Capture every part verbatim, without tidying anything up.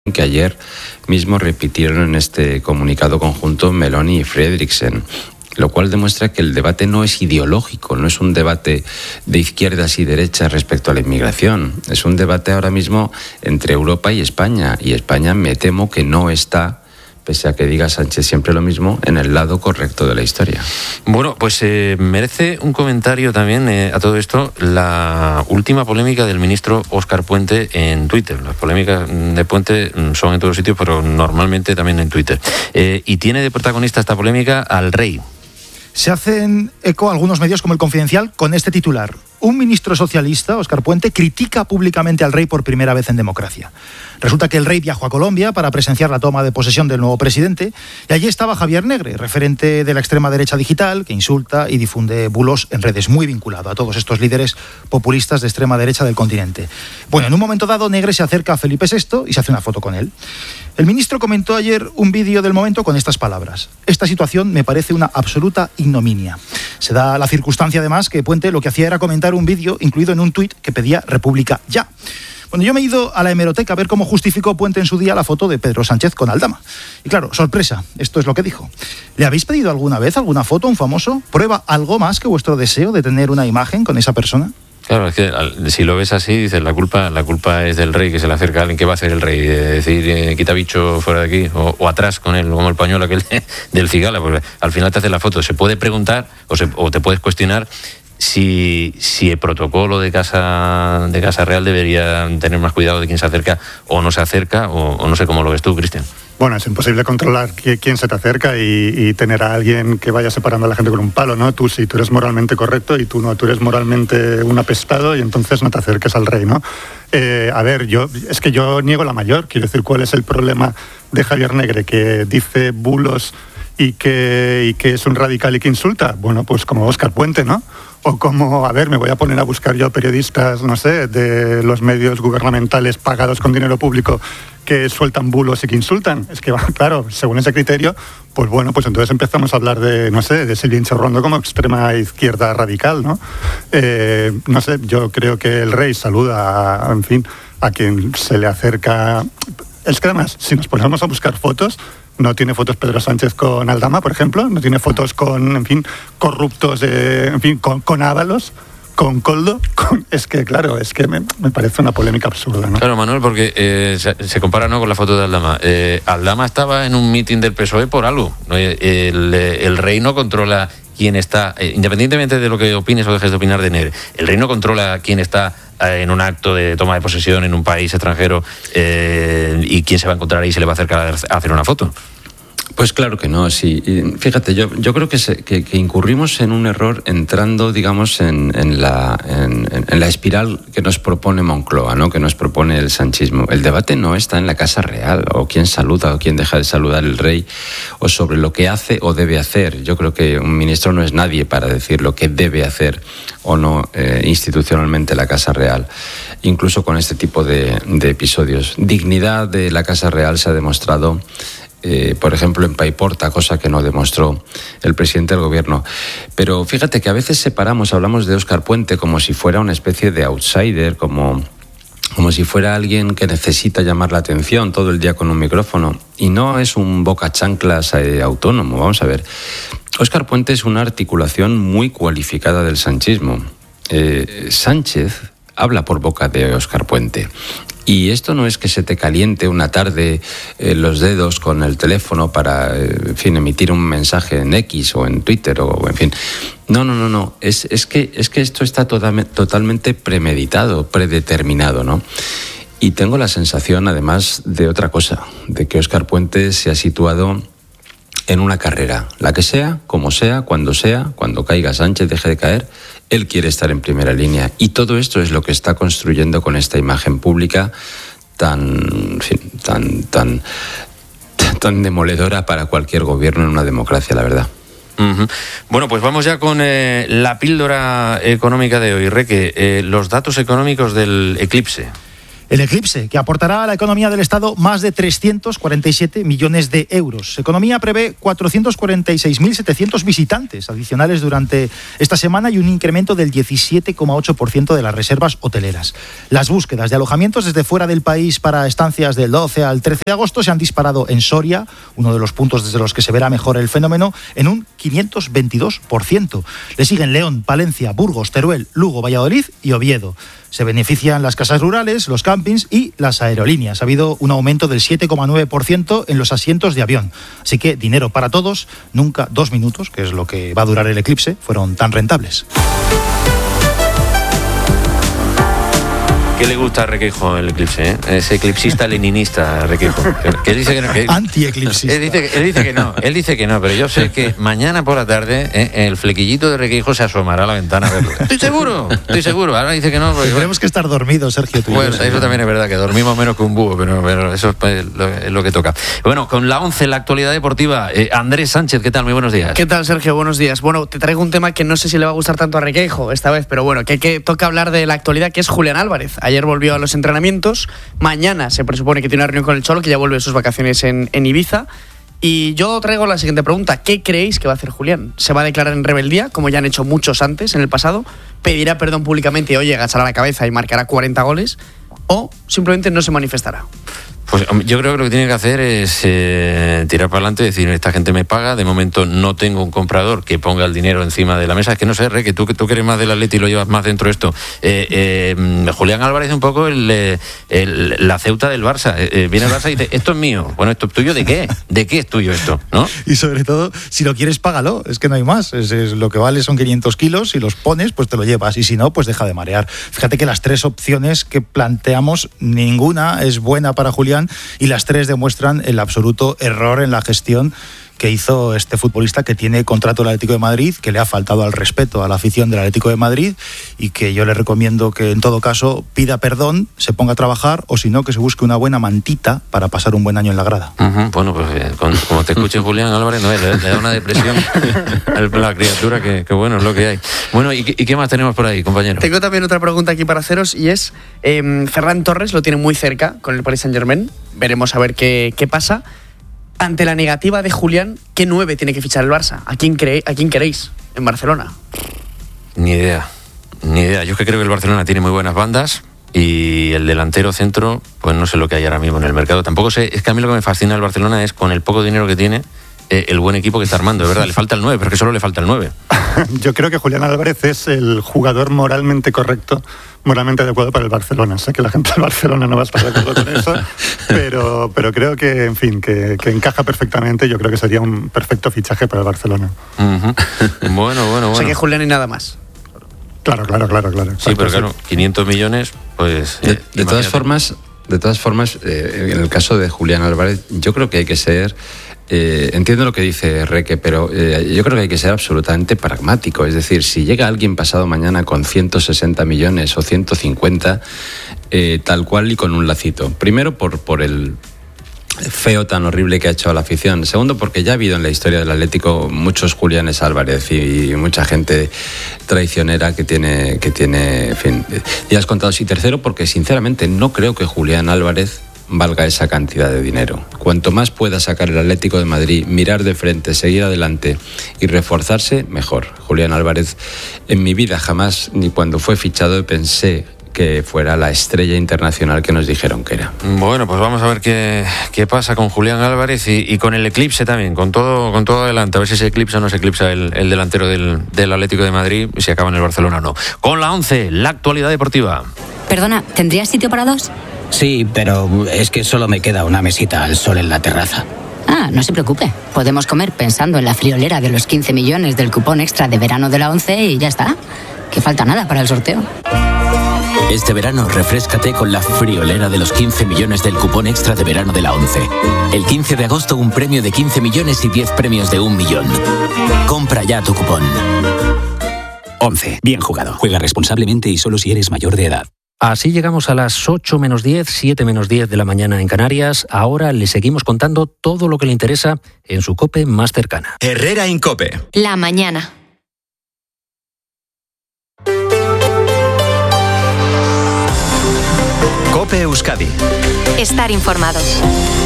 que ayer mismo repitieron en este comunicado conjunto Meloni y Frederiksen, lo cual demuestra que el debate no es ideológico, no es un debate de izquierdas y derechas respecto a la inmigración, es un debate ahora mismo entre Europa y España, y España me temo que no está, pese a que diga Sánchez siempre lo mismo, en el lado correcto de la historia. Bueno, pues eh, merece un comentario también eh, a todo esto la última polémica del ministro Óscar Puente en Twitter. Las polémicas de Puente son en todos sitios, pero normalmente también en Twitter. Eh, y tiene de protagonista esta polémica al rey. Se hacen eco algunos medios como El Confidencial con este titular. Un ministro socialista, Óscar Puente, critica públicamente al rey por primera vez en democracia. Resulta que el rey viajó a Colombia para presenciar la toma de posesión del nuevo presidente y allí estaba Javier Negre, referente de la extrema derecha digital, que insulta y difunde bulos en redes, muy vinculado a todos estos líderes populistas de extrema derecha del continente. Bueno, en un momento dado, Negre se acerca a Felipe sexto y se hace una foto con él. El ministro comentó ayer un vídeo del momento con estas palabras. Esta situación me parece una absoluta ignominia. Se da la circunstancia, además, que Puente lo que hacía era comentar un vídeo incluido en un tuit que pedía República ya. Bueno, yo me he ido a la hemeroteca a ver cómo justificó Puente en su día la foto de Pedro Sánchez con Aldama. Y claro, sorpresa, esto es lo que dijo. ¿Le habéis pedido alguna vez alguna foto a un famoso? ¿Prueba algo más que vuestro deseo de tener una imagen con esa persona? Claro, es que si lo ves así, dices, la culpa la culpa es del rey, que se le acerca a alguien. ¿Qué va a hacer el rey? ¿De decir, eh, quita bicho fuera de aquí? O, o atrás con él, como el pañuelo aquel de, del cigala. Porque al final te hace la foto. Se puede preguntar o, se, o te puedes cuestionar si, si el protocolo de Casa de Casa Real debería tener más cuidado de quién se acerca o no se acerca, o, o no sé cómo lo ves tú, Cristian. Bueno, es imposible controlar quién se te acerca y, y tener a alguien que vaya separando a la gente con un palo, ¿no? Tú sí, tú eres moralmente correcto y tú no, tú eres moralmente un apestado y entonces no te acerques al rey, ¿no? Eh, a ver, yo es que yo niego la mayor. Quiero decir, ¿cuál es el problema de Javier Negre? Que dice bulos y que, y que es un radical y que insulta. Bueno, pues como Óscar Puente, ¿no? O como, a ver, me voy a poner a buscar yo periodistas, no sé, de los medios gubernamentales pagados con dinero público que sueltan bulos y que insultan. Es que, claro, según ese criterio, pues bueno, pues entonces empezamos a hablar de, no sé, de Silvia Inchaurondo como extrema izquierda radical, ¿no? Eh, no sé, yo creo que el rey saluda, a, en fin, a quien se le acerca. Es que además, si nos ponemos a buscar fotos, no tiene fotos Pedro Sánchez con Aldama, por ejemplo, no tiene fotos con, en fin, corruptos, de, en fin, con, con Ábalos, con Koldo, con, es que, claro, es que me, me parece una polémica absurda, ¿no? Claro, Manuel, porque eh, se, se compara, ¿no?, con la foto de Aldama. Eh, Aldama estaba en un mitin del P S O E por algo. El, el rey no controla quién está, eh, independientemente de lo que opines o dejes de opinar de Negre, el rey no controla quién está eh, en un acto de toma de posesión en un país extranjero eh, y quién se va a encontrar ahí y se le va a acercar a hacer una foto. Pues claro que no, sí. Fíjate, yo, yo creo que, se, que, que incurrimos en un error entrando, digamos, en, en, la, en, en la espiral que nos propone Moncloa, ¿no?, que nos propone el sanchismo. El debate no está en la Casa Real, o quién saluda o quién deja de saludar el rey, o sobre lo que hace o debe hacer. Yo creo que un ministro no es nadie para decir lo que debe hacer o no eh, institucionalmente la Casa Real, incluso con este tipo de, de episodios. Dignidad de la Casa Real se ha demostrado Eh, por ejemplo, en Paiporta, cosa que no demostró el presidente del gobierno. Pero fíjate que a veces separamos, hablamos de Óscar Puente como si fuera una especie de outsider, como, como si fuera alguien que necesita llamar la atención todo el día con un micrófono. Y no es un bocachanclas eh, autónomo, vamos a ver. Óscar Puente es una articulación muy cualificada del sanchismo. Eh, Sánchez habla por boca de Óscar Puente. Y esto no es que se te caliente una tarde eh, los dedos con el teléfono para, eh, en fin, emitir un mensaje en X o en Twitter o, en fin. No, no, no, no. Es, es, que, es que esto está total, totalmente premeditado, predeterminado, ¿no? Y tengo la sensación, además, de otra cosa, de que Óscar Puente se ha situado en una carrera, la que sea, como sea, cuando sea, cuando caiga Sánchez, deje de caer, él quiere estar en primera línea. Y todo esto es lo que está construyendo con esta imagen pública tan, en fin, tan, tan, tan demoledora para cualquier gobierno en una democracia, la verdad. Uh-huh. Bueno, pues vamos ya con eh, la píldora económica de hoy, Reque. Eh, los datos económicos del eclipse. El eclipse, que aportará a la economía del Estado más de trescientos cuarenta y siete millones de euros. Economía prevé cuatrocientos cuarenta y seis mil setecientos visitantes adicionales durante esta semana y un incremento del diecisiete coma ocho por ciento de las reservas hoteleras. Las búsquedas de alojamientos desde fuera del país para estancias del doce al trece de agosto se han disparado en Soria, uno de los puntos desde los que se verá mejor el fenómeno, en un quinientos veintidós por ciento. Le siguen León, Palencia, Burgos, Teruel, Lugo, Valladolid y Oviedo. Se benefician las casas rurales, los campings y las aerolíneas. Ha habido un aumento del siete coma nueve por ciento en los asientos de avión. Así que dinero para todos, nunca dos minutos, que es lo que va a durar el eclipse, fueron tan rentables. ¿Qué le gusta a Requeijo el eclipse? ¿eh? Es eclipsista leninista, Requeijo. Que él dice que no. Que, Anti-eclipsista. Él dice, él dice que no, él dice que no, pero yo sé que mañana por la tarde ¿eh? el flequillito de Requeijo se asomará a la ventana a verlo. Estoy seguro, estoy seguro. Ahora dice que no. Porque, Tenemos que estar dormidos, Sergio. Tú bueno, eso también es verdad, que dormimos menos que un búho, pero, pero eso es, pues, lo, es lo que toca. Bueno, con la once, la actualidad deportiva. Eh, Andrés Sánchez, ¿qué tal? Muy buenos días. ¿Qué tal, Sergio? Buenos días. Bueno, te traigo un tema que no sé si le va a gustar tanto a Requeijo esta vez, pero bueno, que, que toca hablar de la actualidad, que es Julián Álvarez. Ayer volvió a los entrenamientos. Mañana se presupone que tiene una reunión con el Cholo, que ya vuelve de sus vacaciones en, en Ibiza. Y yo traigo la siguiente pregunta. ¿Qué creéis que va a hacer Julián? ¿Se va a declarar en rebeldía, como ya han hecho muchos antes en el pasado? ¿Pedirá perdón públicamente y, oye, agachará la cabeza y marcará cuarenta goles? ¿O simplemente no se manifestará? Pues yo creo que lo que tiene que hacer es eh, tirar para adelante y decir, esta gente me paga, de momento no tengo un comprador que ponga el dinero encima de la mesa. Es que no sé, Re, que tú, que tú que eres más del Atleti y lo llevas más dentro de esto. Eh, eh, Julián Álvarez es un poco el, el, la Ceuta del Barça. Eh, viene el Barça y dice, esto es mío. Bueno, ¿esto es tuyo de qué? ¿De qué es tuyo esto? ¿No? Y sobre todo, si lo quieres, págalo. Es que no hay más. Es, es, lo que vale son quinientos kilos. Si los pones, pues te lo llevas. Y si no, pues deja de marear. Fíjate que las tres opciones que planteamos, ninguna es buena para Julián, y las tres demuestran el absoluto error en la gestión que hizo este futbolista, que tiene contrato del Atlético de Madrid, que le ha faltado al respeto a la afición del Atlético de Madrid, y que yo le recomiendo que en todo caso pida perdón, se ponga a trabajar, o si no, que se busque una buena mantita para pasar un buen año en la grada. Uh-huh. Bueno, pues eh, con, como te escuche Julián Álvarez, no, le, le da una depresión a la criatura, que, que bueno, es lo que hay. Bueno, ¿y, ¿y qué más tenemos por ahí, compañero? Tengo también otra pregunta aquí para haceros, y es, eh, Ferran Torres lo tiene muy cerca con el Paris Saint-Germain. Veremos a ver qué, qué pasa. Ante la negativa de Julián, ¿qué nueve tiene que fichar el Barça? ¿A quién, cree, ¿A quién queréis en Barcelona? Ni idea, ni idea. Yo es que creo que el Barcelona tiene muy buenas bandas y el delantero centro, pues no sé lo que hay ahora mismo en el mercado. Tampoco sé, es que a mí lo que me fascina del Barcelona es, con el poco dinero que tiene, eh, el buen equipo que está armando, de verdad. Le falta el nueve, pero es que solo le falta el nueve. Yo creo que Julián Álvarez es el jugador moralmente correcto, moralmente adecuado para el Barcelona. Sé que la gente del Barcelona no va a estar de acuerdo con eso, pero, pero creo que, en fin, que, que encaja perfectamente. Yo creo que sería un perfecto fichaje para el Barcelona. Uh-huh. Bueno, bueno, bueno. O sea que Julián y nada más. Claro, claro, claro, claro. Sí, pero claro, quinientos millones, pues... De, eh, de todas formas, de todas formas eh, en el caso de Julián Álvarez, yo creo que hay que ser... Eh, entiendo lo que dice Reque, pero eh, yo creo que hay que ser absolutamente pragmático. Es decir, si llega alguien pasado mañana con ciento sesenta millones o ciento cincuenta, eh, tal cual y con un lacito. Primero, por, por el feo tan horrible que ha hecho a la afición. Segundo, porque ya ha habido en la historia del Atlético muchos Juliánes Álvarez y, y mucha gente traicionera que tiene, que tiene, en fin, ya has contado. Y tercero, porque sinceramente no creo que Julián Álvarez valga esa cantidad de dinero. Cuanto más pueda sacar el Atlético de Madrid, mirar de frente, seguir adelante y reforzarse, mejor. Julián Álvarez, en mi vida jamás, ni cuando fue fichado, pensé que fuera la estrella internacional que nos dijeron que era. Bueno, pues vamos a ver qué, qué pasa con Julián Álvarez y, y con el eclipse también, con todo, con todo adelante, a ver si se eclipsa o no se eclipsa el, el delantero del, del Atlético de Madrid, y si acaba en el Barcelona o no. Con la once, la actualidad deportiva. Perdona, ¿tendrías sitio para dos? Sí, pero es que solo me queda una mesita al sol en la terraza. Ah, no se preocupe. Podemos comer pensando en la friolera de los quince millones del cupón extra de verano de la once y ya está. Que falta nada para el sorteo. Este verano refréscate con la friolera de los quince millones del cupón extra de verano de la once. El quince de agosto un premio de quince millones y diez premios de un millón. Compra ya tu cupón. once. Bien jugado. Juega responsablemente y solo si eres mayor de edad. Así llegamos a las ocho menos diez, siete menos diez de la mañana en Canarias. Ahora le seguimos contando todo lo que le interesa en su COPE más cercana. Herrera en COPE. La mañana. COPE Euskadi. Estar informados.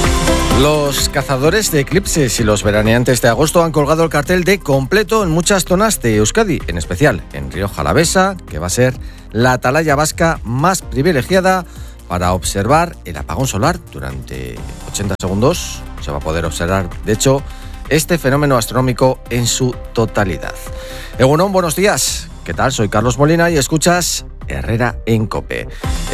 Los cazadores de eclipses y los veraneantes de agosto han colgado el cartel de completo en muchas zonas de Euskadi, en especial en Rioja Alavesa, que va a ser la atalaya vasca más privilegiada para observar el apagón solar durante ochenta segundos. Se va a poder observar, de hecho, este fenómeno astronómico en su totalidad. Egunon, buenos días. ¿Qué tal? Soy Carlos Molina y escuchas Herrera en COPE.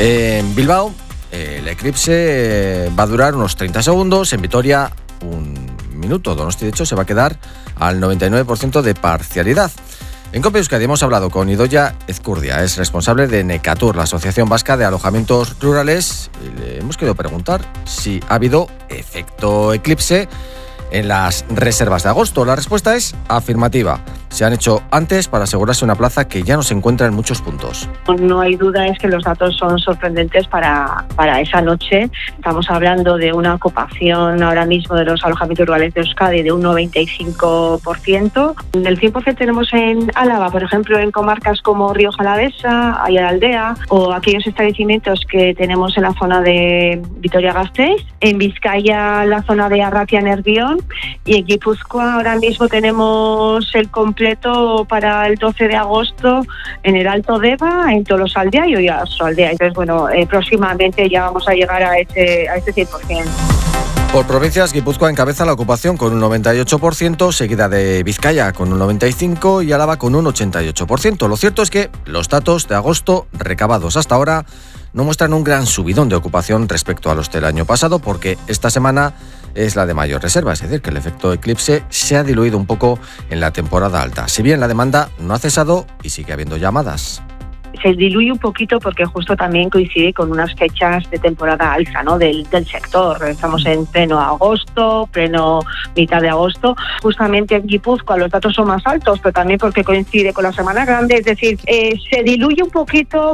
En Bilbao, el eclipse va a durar unos treinta segundos. En Vitoria, un minuto. Donosti, de hecho, se va a quedar al noventa y nueve por ciento de parcialidad. En COPE Euskadi hemos hablado con Idoia Ezcurdia, es responsable de Necatur, la Asociación Vasca de Alojamientos Rurales, y le hemos querido preguntar si ha habido efecto eclipse en las reservas de agosto. La respuesta es afirmativa. Se han hecho antes para asegurarse una plaza que ya no se encuentra en muchos puntos. No hay duda, es que los datos son sorprendentes para, para esa noche. Estamos hablando de una ocupación ahora mismo de los alojamientos rurales de Euskadi de un noventa y cinco por ciento. El cien por ciento tenemos en Álava, por ejemplo, en comarcas como Rioja Alavesa, Aiaraldea, o aquellos establecimientos que tenemos en la zona de Vitoria-Gasteiz. En Vizcaya, la zona de Arratia-Nervión. Y en Guipúzcoa ahora mismo tenemos el completo para el doce de agosto en el Alto Deva, en Tolosaldea y Oiarsoaldea. Entonces, bueno, eh, próximamente ya vamos a llegar a ese, a ese cien por ciento. Por provincias, Guipúzcoa encabeza la ocupación con un noventa y ocho por ciento, seguida de Vizcaya con un noventa y cinco por ciento y Álava con un ochenta y ocho por ciento. Lo cierto es que los datos de agosto recabados hasta ahora no muestran un gran subidón de ocupación respecto a los del año pasado, porque esta semana es la de mayor reserva, es decir, que el efecto eclipse se ha diluido un poco en la temporada alta. Si bien la demanda no ha cesado y sigue habiendo llamadas. Se diluye un poquito porque justo también coincide con unas fechas de temporada alta, ¿no? del, del sector. Estamos en pleno agosto, pleno mitad de agosto. Justamente en Guipúzcoa los datos son más altos, pero también porque coincide con la Semana Grande. Es decir, eh, se diluye un poquito.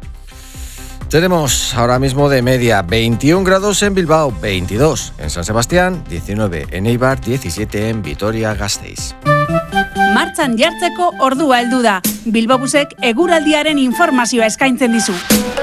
Tenemos ahora mismo de media veintiún grados en Bilbao, veintidós en San Sebastián, diecinueve en Eibar, diecisiete en Vitoria-Gasteiz. Martxan jartzeko ordua heldu da. Bilbobusek eguraldiaren informazioa eskaintzen dizu.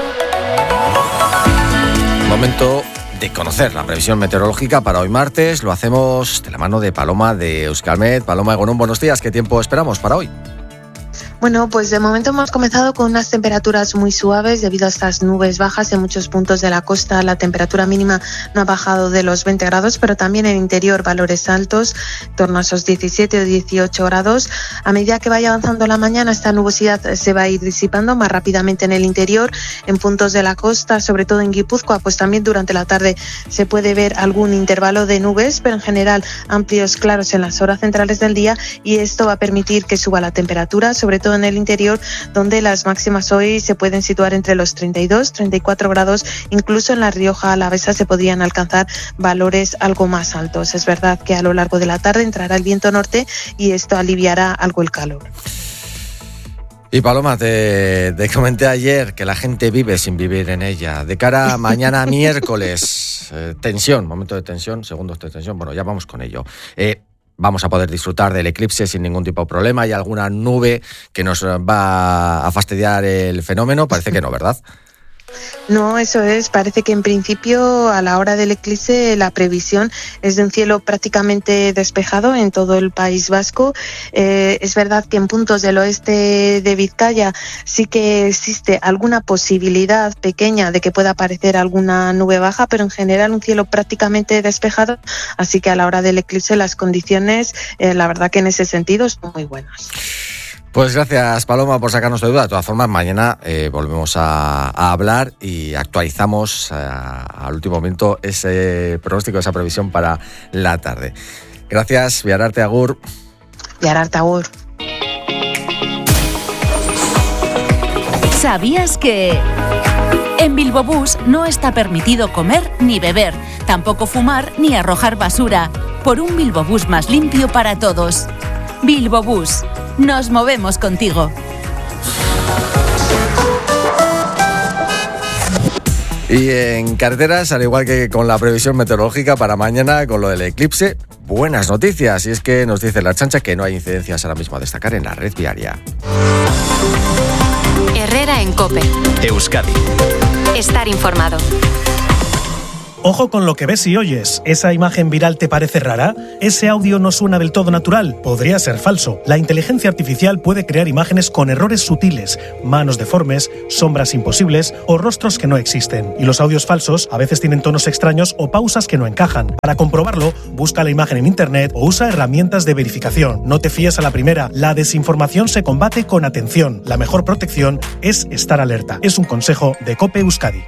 Momento de conocer la previsión meteorológica para hoy martes. Lo hacemos de la mano de Paloma de Euskalmet. Paloma, Egunon, buenos días. ¿Qué tiempo esperamos para hoy? Bueno, pues de momento hemos comenzado con unas temperaturas muy suaves debido a estas nubes bajas en muchos puntos de la costa. La temperatura mínima no ha bajado de los veinte grados, pero también en el interior valores altos, en torno a esos diecisiete o dieciocho grados. A medida que vaya avanzando la mañana, esta nubosidad se va a ir disipando más rápidamente en el interior, en puntos de la costa, sobre todo en Guipúzcoa, pues también durante la tarde se puede ver algún intervalo de nubes, pero en general amplios claros en las horas centrales del día, y esto va a permitir que suba la temperatura, sobre todo en el interior, donde las máximas hoy se pueden situar entre los treinta y dos, treinta y cuatro grados, incluso en la Rioja Alavesa se podrían alcanzar valores algo más altos. Es verdad que a lo largo de la tarde entrará el viento norte y esto aliviará algo el calor. Y Paloma, te, te comenté ayer que la gente vive sin vivir en ella. De cara a mañana miércoles, eh, tensión, momento de tensión, segundos de tensión, bueno, ya vamos con ello. Eh, Vamos a poder disfrutar del eclipse sin ningún tipo de problema. ¿Hay alguna nube que nos va a fastidiar el fenómeno? Parece que no, ¿verdad? No, eso es. Parece que en principio a la hora del eclipse la previsión es de un cielo prácticamente despejado en todo el País Vasco. Eh, es verdad que en puntos del oeste de Vizcaya sí que existe alguna posibilidad pequeña de que pueda aparecer alguna nube baja, pero en general un cielo prácticamente despejado. Así que a la hora del eclipse las condiciones, eh, la verdad que en ese sentido son muy buenas. Pues gracias, Paloma, por sacarnos de duda. De todas formas, mañana eh, volvemos a, a hablar y actualizamos eh, al último momento ese pronóstico, esa previsión para la tarde. Gracias, Viararte, agur. Viararte, agur. ¿Sabías que en Bilbobús no está permitido comer ni beber, tampoco fumar ni arrojar basura? Por un Bilbobús más limpio para todos. Bilbobús. Nos movemos contigo. Y en carreteras, al igual que con la previsión meteorológica para mañana, con lo del eclipse, buenas noticias. Y es que nos dice la Ertzaintza que no hay incidencias ahora mismo a destacar en la red viaria. Herrera en COPE. Euskadi. Estar informado. Ojo con lo que ves y oyes. ¿Esa imagen viral te parece rara? ¿Ese audio no suena del todo natural? Podría ser falso. La inteligencia artificial puede crear imágenes con errores sutiles, manos deformes, sombras imposibles o rostros que no existen. Y los audios falsos a veces tienen tonos extraños o pausas que no encajan. Para comprobarlo, busca la imagen en internet o usa herramientas de verificación. No te fíes a la primera. La desinformación se combate con atención. La mejor protección es estar alerta. Es un consejo de COPE Euskadi.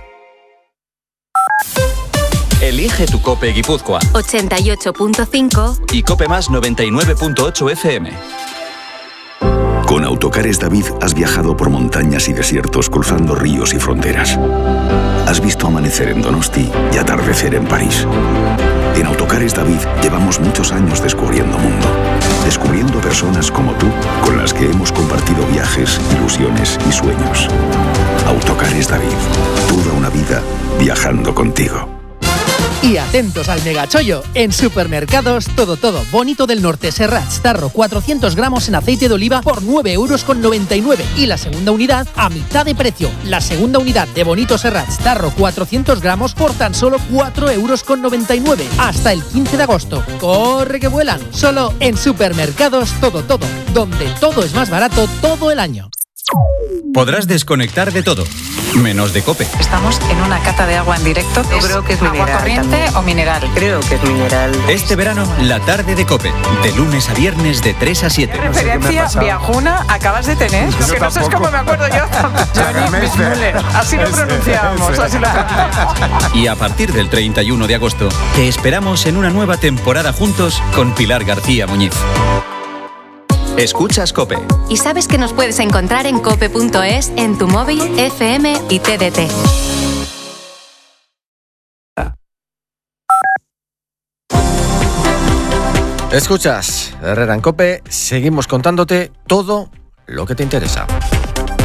Elige tu COPE Guipúzcoa. ochenta y ocho punto cinco y COPE Más noventa y nueve punto ocho F M. Con Autocares David has viajado por montañas y desiertos cruzando ríos y fronteras. Has visto amanecer en Donosti y atardecer en París. En Autocares David llevamos muchos años descubriendo mundo. Descubriendo personas como tú, con las que hemos compartido viajes, ilusiones y sueños. Autocares David. Toda una vida viajando contigo. Y atentos al megachollo. En Supermercados Todo Todo Bonito del Norte Serrats Tarro cuatrocientos gramos en aceite de oliva por nueve euros con noventa y nueve. Y la segunda unidad a mitad de precio. La segunda unidad de Bonito Serrats Tarro cuatrocientos gramos por tan solo cuatro euros con noventa y nueve. Hasta el quince de agosto. ¡Corre que vuelan! Solo en Supermercados Todo Todo, donde todo es más barato todo el año. Podrás desconectar de todo, menos de COPE. Estamos en una cata de agua en directo. Yo creo que es mineral. ¿Agua corriente también. o mineral? Creo que es mineral. Este verano, la tarde de COPE, de lunes a viernes de tres a siete. ¿Qué referencia viajuna acabas de tener? Lo que no sé es cómo me acuerdo yo. Johnny Müller. Así lo pronunciábamos, así lo pronunciábamos. Y a partir del treinta y uno de agosto, te esperamos en una nueva temporada juntos con Pilar García Muñiz. Escuchas COPE. Y sabes que nos puedes encontrar en cope punto es, en tu móvil, F M y T D T. Escuchas Herrera en COPE, seguimos contándote todo lo que te interesa.